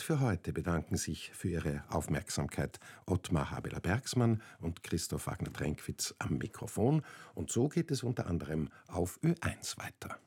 für heute bedanken sich für Ihre Aufmerksamkeit Ottmar Habeler-Bergsmann und Christoph Wagner-Tränkwitz am Mikrofon. Und so geht es unter anderem auf Ö1 weiter.